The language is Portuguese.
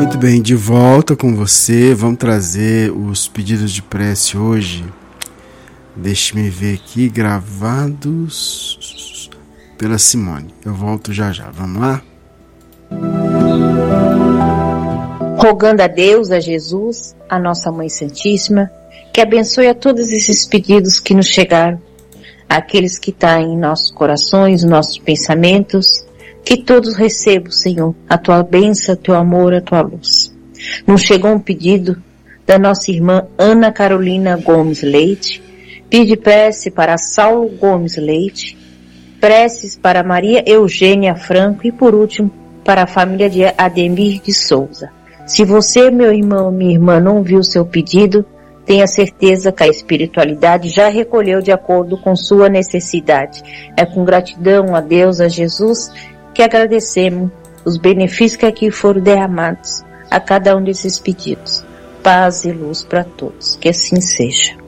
Muito bem, de volta com você. Vamos trazer os pedidos de prece hoje. Deixe-me ver aqui, gravados pela Simone. Eu volto já já. Vamos lá? Rogando a Deus, a Jesus, a nossa Mãe Santíssima, que abençoe a todos esses pedidos que nos chegaram, aqueles que estão em nossos corações, nossos pensamentos, que todos recebam, Senhor, a Tua bênção, o Teu amor, a Tua luz. Nos chegou um pedido da nossa irmã Ana Carolina Gomes Leite, pede prece para Saulo Gomes Leite, preces para Maria Eugênia Franco e, por último, para a família de Ademir de Souza. Se você, meu irmão, minha irmã, não viu seu pedido, tenha certeza que a espiritualidade já recolheu de acordo com sua necessidade. É com gratidão a Deus, a Jesus, que agradecemos os benefícios que aqui foram derramados a cada um desses pedidos. Paz e luz para todos. Que assim seja.